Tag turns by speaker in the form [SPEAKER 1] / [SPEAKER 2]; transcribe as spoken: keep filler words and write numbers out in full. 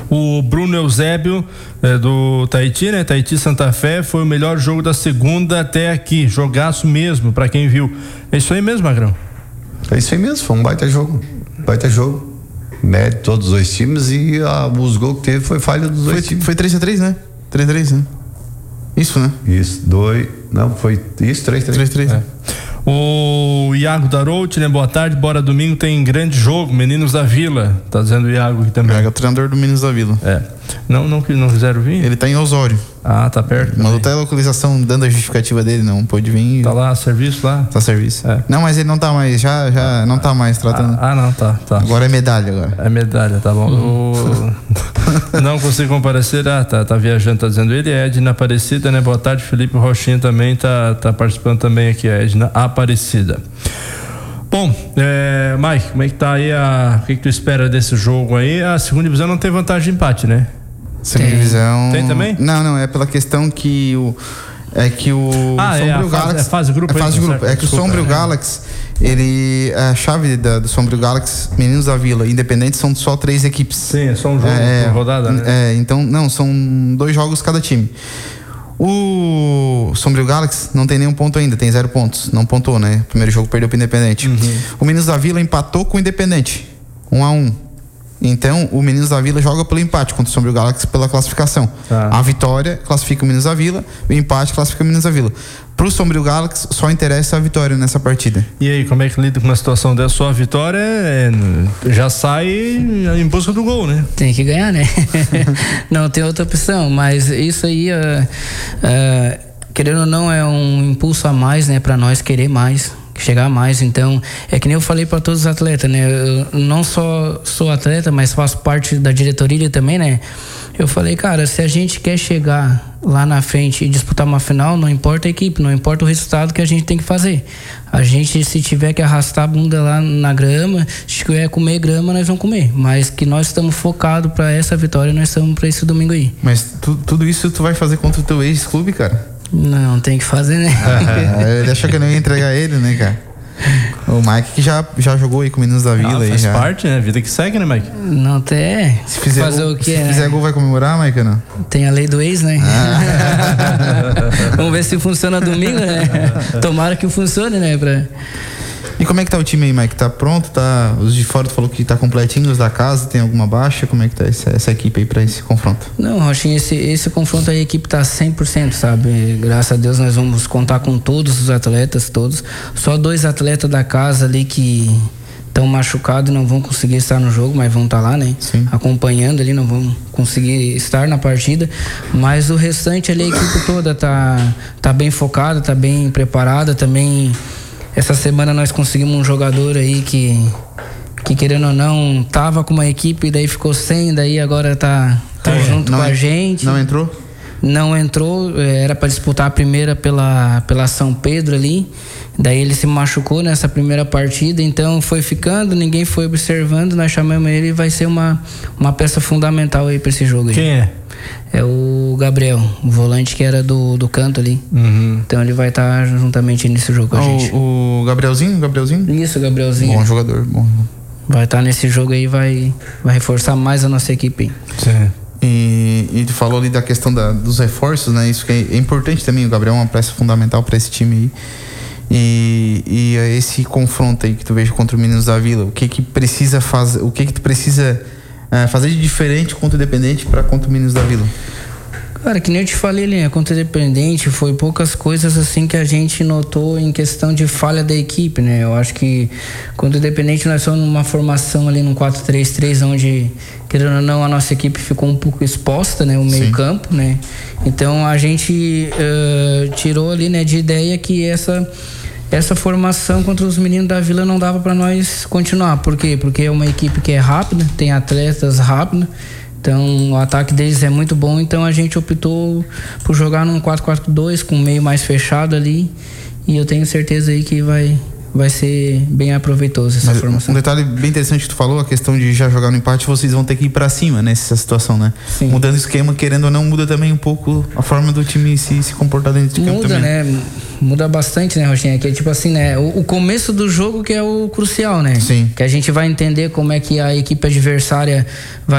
[SPEAKER 1] O Bruno Eusébio, é, do Tahiti, né? Tahiti Santa Fé, foi o melhor jogo da segunda até aqui. Jogaço mesmo, pra quem viu. É isso aí mesmo, Magrão?
[SPEAKER 2] É isso aí mesmo, foi um baita jogo. Baita jogo. Médio todos os dois times e a, os gols que teve foi falha dos dois
[SPEAKER 3] foi,
[SPEAKER 2] times.
[SPEAKER 3] Foi três a três, né? três a três, né? Isso, né?
[SPEAKER 2] Isso, dois. Não, foi isso, três a três.
[SPEAKER 3] três a três.
[SPEAKER 1] É. O Iago Darouti, né? Boa tarde, bora domingo tem grande jogo, Meninos da Vila, tá dizendo o Iago aqui também.
[SPEAKER 3] É o treinador do Meninos da Vila.
[SPEAKER 1] É. Não, não, não quiseram vir?
[SPEAKER 3] Ele tá em Osório.
[SPEAKER 1] Ah, tá perto.
[SPEAKER 3] Mandou até a localização dando a justificativa dele, não pôde vir.
[SPEAKER 1] Tá lá, serviço lá?
[SPEAKER 3] Tá serviço.
[SPEAKER 1] É.
[SPEAKER 3] Não, mas ele não tá mais, já, já não tá mais tratando.
[SPEAKER 1] Ah, ah não, tá, tá.
[SPEAKER 3] Agora é medalha agora.
[SPEAKER 1] É medalha, tá bom. Uhum. O... não consigo comparecer, ah, tá, tá viajando, tá dizendo ele, Edna Aparecida, né? Boa tarde, Felipe Rochinha também tá, tá participando também aqui, a Edna Aparecida. Bom, é, Mike, como é que tá aí a, o que que tu espera desse jogo aí? A segunda divisão não tem vantagem de empate, né?
[SPEAKER 3] Segunda divisão.
[SPEAKER 1] Tem também?
[SPEAKER 3] Não, não, é pela questão que o é que o
[SPEAKER 1] ah,
[SPEAKER 3] Sombrio
[SPEAKER 1] é a
[SPEAKER 3] Galaxy
[SPEAKER 1] fase, é fase grupo,
[SPEAKER 3] é fase
[SPEAKER 1] aí,
[SPEAKER 3] grupo,
[SPEAKER 1] certo?
[SPEAKER 3] é que
[SPEAKER 1] Desculpa,
[SPEAKER 3] o Sombrio
[SPEAKER 1] é.
[SPEAKER 3] Galaxy, ele a chave da, do Sombrio Galaxy, Meninos da Vila, Independente, são só três equipes.
[SPEAKER 1] Sim, é só um jogo,
[SPEAKER 3] é,
[SPEAKER 1] uma rodada, né?
[SPEAKER 3] É, então não, são dois jogos cada time. O Sombrio Galaxy não tem nenhum ponto ainda, tem zero pontos, não pontuou, né? Primeiro jogo perdeu pro Independente. Uhum. O Meninos da Vila empatou com o Independente, um a um. Então, o Meninos da Vila joga pelo empate contra o Sombrio Galaxy pela classificação. Tá. A vitória classifica o Meninos da Vila, o empate classifica o Meninos da Vila. Pro Sombrio Galaxy só interessa a vitória nessa partida.
[SPEAKER 1] E aí, como é que lida com uma situação dessa? Só a vitória é, já sai em busca do gol, né?
[SPEAKER 4] Tem que ganhar, né? Não tem outra opção, mas isso aí, uh, uh, querendo ou não, é um impulso a mais, né? Pra nós querer mais, chegar mais. Então, é que nem eu falei para todos os atletas, né? Eu não só sou atleta, mas faço parte da diretoria também, né? Eu falei, cara, se a gente quer chegar lá na frente e disputar uma final, não importa a equipe, não importa o resultado que a gente tem que fazer. A gente, se tiver que arrastar a bunda lá na grama, se tiver comer grama, nós vamos comer. Mas que nós estamos focados para essa vitória, nós estamos para esse domingo aí.
[SPEAKER 3] Mas tu, tudo isso tu vai fazer contra o teu ex-clube, cara?
[SPEAKER 4] Não, tem que fazer, né?
[SPEAKER 3] Ele achou que eu não ia entregar ele, né, cara? O Mike que já, já jogou aí com Meninos da Vila.
[SPEAKER 1] Ah, faz
[SPEAKER 3] aí,
[SPEAKER 1] parte, né? Vida que segue, né, Mike?
[SPEAKER 4] Não tem.
[SPEAKER 3] Se fizer
[SPEAKER 4] fazer
[SPEAKER 3] gol,
[SPEAKER 4] o quê,
[SPEAKER 3] se
[SPEAKER 4] né?
[SPEAKER 3] fizer gol, vai comemorar, Mike, não?
[SPEAKER 4] Tem a lei do ex, né? Ah. Vamos ver se funciona domingo, né? Tomara que funcione, né? Pra...
[SPEAKER 3] E como é que tá o time aí, Mike? Tá pronto? Tá... Os de fora tu falou que tá completinho, os da casa, tem alguma baixa? Como é que tá essa, essa equipe aí pra esse confronto?
[SPEAKER 4] Não, Rochinha, esse, esse confronto aí, a equipe tá cem por cento, sabe? Graças a Deus nós vamos contar com todos os atletas, todos. Só dois atletas da casa ali que estão machucados e não vão conseguir estar no jogo, mas vão estar lá, né?
[SPEAKER 3] Sim.
[SPEAKER 4] Acompanhando ali, não vão conseguir estar na partida. Mas o restante ali, a equipe toda tá, tá bem focada, tá bem preparada também. Essa semana nós conseguimos um jogador aí que, que querendo ou não, tava com uma equipe e daí ficou sem, daí agora tá, tá é, junto com a gente.
[SPEAKER 3] Não entrou?
[SPEAKER 4] Não entrou, era para disputar a primeira pela, pela São Pedro ali, daí ele se machucou nessa primeira partida, então foi ficando, ninguém foi observando, nós chamamos ele e vai ser uma, uma peça fundamental aí para esse jogo aí.
[SPEAKER 1] Quem é?
[SPEAKER 4] É o Gabriel, o volante que era do, do canto ali.
[SPEAKER 1] Uhum.
[SPEAKER 4] Então ele vai estar tá juntamente nesse jogo com a
[SPEAKER 3] ah,
[SPEAKER 4] gente.
[SPEAKER 3] O, o Gabrielzinho? Gabrielzinho?
[SPEAKER 4] Isso, o Gabrielzinho.
[SPEAKER 3] Bom jogador, bom.
[SPEAKER 4] Vai estar tá nesse jogo aí, vai, vai reforçar mais a nossa equipe.
[SPEAKER 1] Sim.
[SPEAKER 3] E, e tu falou ali da questão da, dos reforços, né? Isso que é, é importante também. O Gabriel é uma peça fundamental para esse time aí. E, e esse confronto aí que tu veja contra o Meninos da Vila, o que que precisa fazer, o que que tu precisa uh, fazer de diferente contra o Independente para contra o Meninos da Vila?
[SPEAKER 4] Cara, que nem eu te falei, né? Contra o Independente foi poucas coisas assim que a gente notou em questão de falha da equipe, né? Eu acho que contra o Independente nós somos numa formação ali num quatro três três, onde, querendo ou não, a nossa equipe ficou um pouco exposta, né? O meio campo, né? Então a gente uh, tirou ali, né, de ideia que essa essa formação contra os Meninos da Vila não dava para nós continuar. Por quê? Porque é uma equipe que é rápida, tem atletas rápidos. Então o ataque deles é muito bom, então a gente optou por jogar num quatro quatro dois com o meio mais fechado ali, e eu tenho certeza aí que vai, vai ser bem aproveitoso essa
[SPEAKER 3] Mas
[SPEAKER 4] formação.
[SPEAKER 3] Um detalhe bem interessante que tu falou, a questão de já jogar no empate, vocês vão ter que ir pra cima nessa situação, né?
[SPEAKER 4] Sim.
[SPEAKER 3] Mudando o esquema, querendo ou não, muda também um pouco a forma do time se, se comportar dentro de campo
[SPEAKER 4] Muda,
[SPEAKER 3] também.
[SPEAKER 4] né? Muda bastante, né, Rochinha? Que é tipo assim, né? O, o começo do jogo que é o crucial, né?
[SPEAKER 3] Sim.
[SPEAKER 4] Que a gente vai entender como é que a equipe adversária vai